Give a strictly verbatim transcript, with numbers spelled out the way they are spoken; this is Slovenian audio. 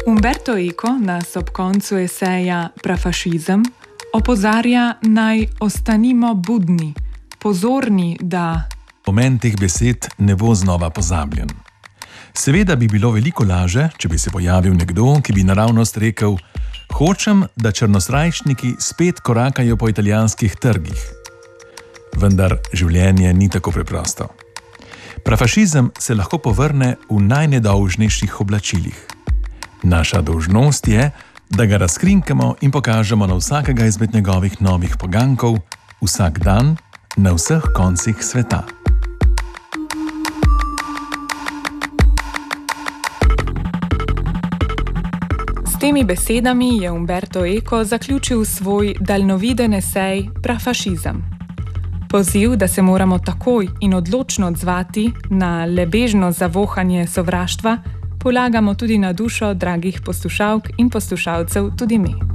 Umberto Eco nas ob koncu eseja Prafašizem opozarja, naj ostanimo budni, pozorni, da pomen teh besed ne bo znova pozabljen. Seveda bi bilo veliko laže, če bi se pojavil nekdo, ki bi naravnost rekel: hočem, da črnosrajčniki spet korakajo po italijanskih trgih. Vendar življenje ni tako preprosto. Prafašizem se lahko povrne v najnedolžnejših oblačilih. Naša dolžnost je, da ga razkrinkamo in pokažemo na vsakega izmed njegovih novih pogankov, vsak dan, na vseh koncih sveta. S temi besedami je Umberto Eco zaključil svoj daljnoviden esej Prafašizem. Poziv, da se moramo takoj in odločno odzvati na lebežno zavohanje sovraštva, polagamo tudi na dušo dragih poslušalk in poslušalcev tudi mi.